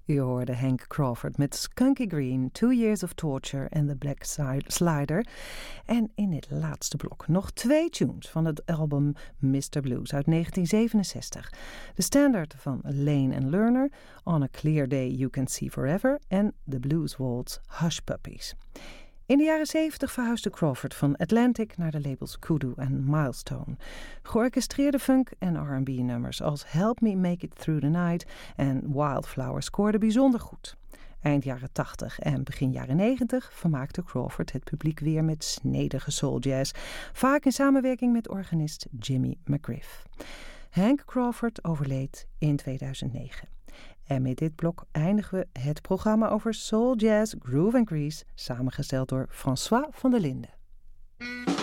U hoorde Hank Crawford met Skunky Green, 2 Years of Torture en The Black Slider. En in dit laatste blok nog 2 tunes van het album Mr. Blues uit 1967. De standaard van Lane and Lerner, On a Clear Day You Can See Forever en The Blues Waltz Hush Puppies. In de jaren 70 verhuisde Crawford van Atlantic naar de labels Kudu en Milestone. Georchestreerde funk- en R&B-nummers als Help Me Make It Through the Night en Wildflower scoorden bijzonder goed. Eind jaren 80 en begin jaren 90 vermaakte Crawford het publiek weer met snedige souljazz, vaak in samenwerking met organist Jimmy McGriff. Hank Crawford overleed in 2009. En met dit blok eindigen we het programma over soul, jazz, groove en grease, samengesteld door François van der Linden.